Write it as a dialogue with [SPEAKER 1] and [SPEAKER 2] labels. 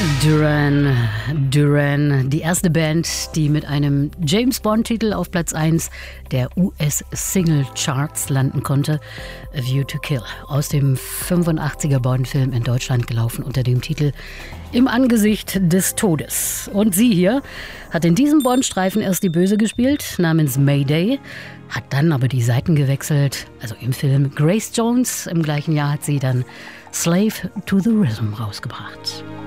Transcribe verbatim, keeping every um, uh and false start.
[SPEAKER 1] Duran Duran, die erste Band, die mit einem James-Bond-Titel auf Platz eins der U S-Single-Charts landen konnte. A View to Kill, aus dem fünfundachtziger Bond-Film in Deutschland gelaufen unter dem Titel Im Angesicht des Todes. Und sie hier hat in diesem Bond-Streifen erst die Böse gespielt, namens Mayday, hat dann aber die Seiten gewechselt, also im Film Grace Jones. Im gleichen Jahr hat sie dann Slave to the Rhythm rausgebracht.